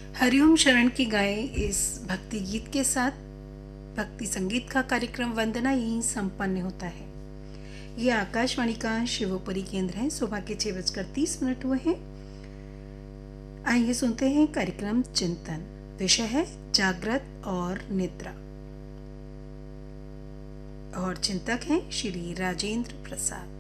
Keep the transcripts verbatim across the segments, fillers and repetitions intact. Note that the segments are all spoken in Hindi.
हरिओम शरण की गाए इस भक्ति गीत के साथ भक्ति संगीत का कार्यक्रम वंदना यहीं संपन्न होता है। ये आकाशवाणी का शिवपुरी केंद्र है। सुबह के छह बजकर तीस मिनट हुए हैं। आइए सुनते हैं कार्यक्रम चिंतन। विषय है जागृत और निद्रा और चिंतक हैं श्री राजेंद्र प्रसाद।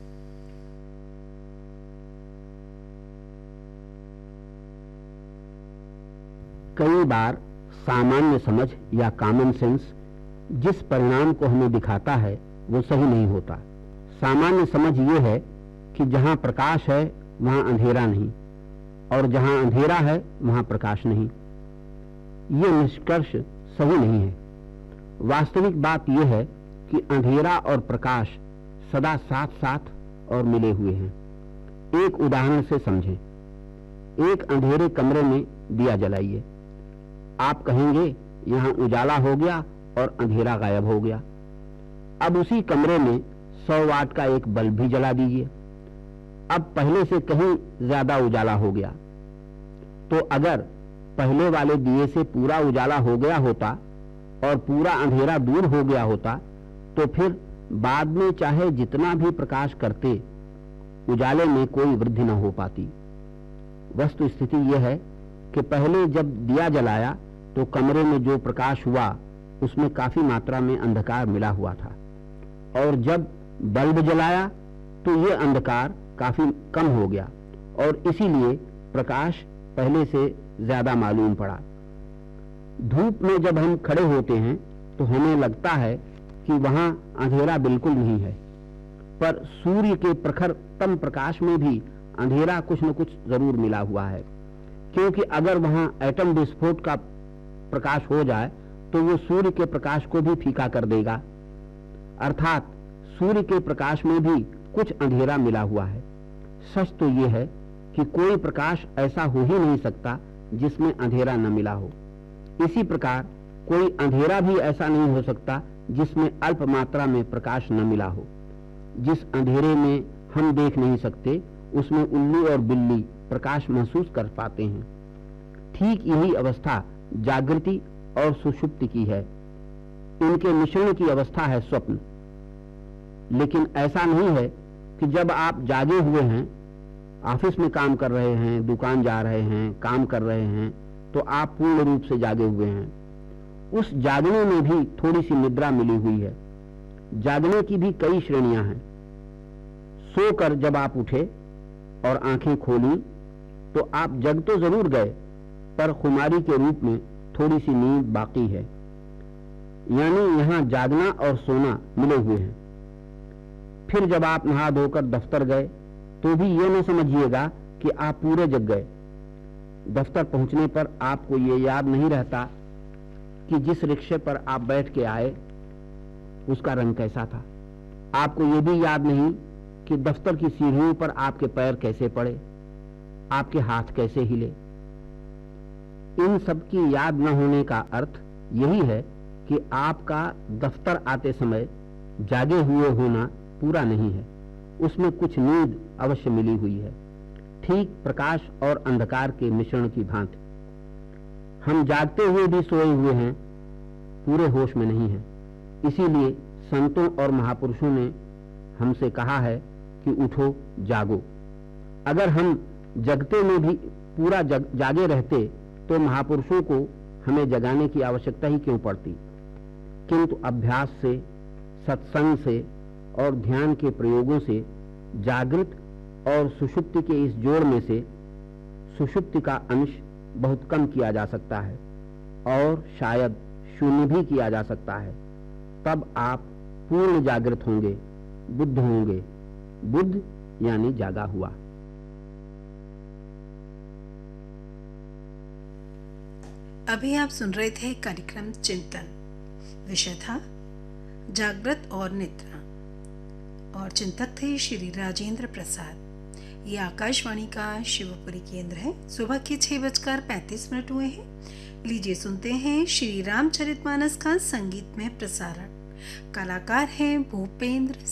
कई बार सामान्य समझ या कॉमन सेंस जिस परिणाम को हमें दिखाता है वो सही नहीं होता। सामान्य समझ ये है कि जहां प्रकाश है वहां अंधेरा नहीं और जहां अंधेरा है वहां प्रकाश नहीं। ये निष्कर्ष सही नहीं है। वास्तविक बात यह है कि अंधेरा और प्रकाश सदा साथ साथ और मिले हुए हैं। एक उदाहरण से समझें। एक अंधेरे कमरे में दिया जलाइए। आप कहेंगे यहां उजाला हो गया और अंधेरा गायब हो गया। अब उसी कमरे में सौ वाट का एक बल्ब भी जला दीजिए। अब पहले से कहीं ज्यादा उजाला हो गया। तो अगर पहले वाले दिए से पूरा उजाला हो गया होता और पूरा अंधेरा दूर हो गया होता तो फिर बाद में चाहे जितना भी प्रकाश करते उजाले में कोई वृद्धि न हो पाती। वस्तु स्थिति यह है कि पहले जब दिया जलाया तो कमरे में जो प्रकाश हुआ उसमें काफी मात्रा में अंधकार मिला हुआ था और जब बल्ब जलाया तो ये अंधकार काफी कम हो गया और इसीलिए प्रकाश पहले से ज्यादा मालूम पड़ा। धूप में जब हम खड़े होते हैं तो हमें लगता है कि वहां अंधेरा बिल्कुल नहीं है, पर सूर्य के प्रखरतम प्रकाश में भी अंधेरा कुछ न कुछ जरूर मिला हुआ है, क्योंकि अगर वहां एटम विस्फोट का प्रकाश हो जाए तो वो सूर्य के प्रकाश को भी फीका कर देगा। अर्थात सूर्य के प्रकाश में भी कुछ अंधेरा मिला हुआ है। सच तो ये है कि कोई प्रकाश ऐसा हो ही नहीं सकता जिसमें अंधेरा न मिला हो। इसी प्रकार कोई अंधेरा भी ऐसा नहीं हो सकता जिसमें अल्प मात्रा में प्रकाश न मिला हो। जिस अंधेरे में हम देख नहीं सकते उसमें उल्लू और बिल्ली प्रकाश महसूस कर पाते हैं। ठीक यही अवस्था जागृति और सुषुप्ति की है। इनके मिश्रण की अवस्था है स्वप्न। लेकिन ऐसा नहीं है कि जब आप जागे हुए हैं, ऑफिस में काम कर रहे हैं, दुकान जा रहे हैं, काम कर रहे हैं, तो आप पूर्ण रूप से जागे हुए हैं। उस जागने में भी थोड़ी सी निद्रा मिली हुई है। जागने की भी कई श्रेणियां हैं। सोकर जब आप उठे और आंखें खोली तो आप जग तो जरूर गए, पर खुमारी के रूप में थोड़ी सी नींद बाकी है। यानी यहां जागना और सोना मिले हुए हैं। फिर जब आप नहा धोकर दफ्तर गए तो भी ये न समझिएगा कि आप पूरे जग गए। दफ्तर पहुंचने पर आपको ये याद नहीं रहता कि जिस रिक्शे पर आप बैठ के आए उसका रंग कैसा था। आपको ये भी याद नहीं कि दफ्तर की सीढ़ियों पर आपके पैर कैसे पड़े, आपके हाथ कैसे हिले। इन सब की याद न होने का अर्थ यही है कि आपका दफ्तर आते समय जागे हुए होना पूरा नहीं है। उसमें कुछ नींद अवश्य मिली हुई है, ठीक प्रकाश और अंधकार के मिश्रण की भांति। हम जागते हुए भी सोए हुए हैं, पूरे होश में नहीं हैं। इसीलिए संतों और महापुरुषों ने हमसे कहा है कि उठो जागो। अगर हम जगते में भी पूरा जग, जागे रहते तो महापुरुषों को हमें जगाने की आवश्यकता ही क्यों पड़ती। किंतु अभ्यास से, सत्संग से और ध्यान के प्रयोगों से जागृत और सुषुप्ति के इस जोड़ में से सुषुप्ति का अंश बहुत कम किया जा सकता है और शायद शून्य भी किया जा सकता है। तब आप पूर्ण जागृत होंगे, बुद्ध होंगे। बुद्ध यानी जागा हुआ। अभी आप सुन रहे थे कार्यक्रम चिंतन। विषय था जागृत और निद्रा और चिंतक थे श्री राजेंद्र प्रसाद। ये आकाशवाणी का शिवपुरी केंद्र है। सुबह के छह बजकर पैंतीस मिनट हुए हैं। लीजिए सुनते हैं श्री रामचरितमानस का संगीत में प्रसारण। कलाकार हैं भूपेंद्र